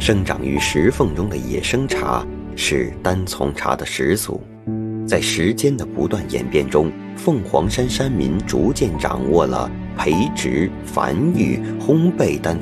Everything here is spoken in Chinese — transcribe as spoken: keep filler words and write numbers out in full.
生长于石缝中的野生茶是单丛茶的始祖。在时间的不断演变中，凤凰山山民逐渐掌握了培植、繁育、烘焙单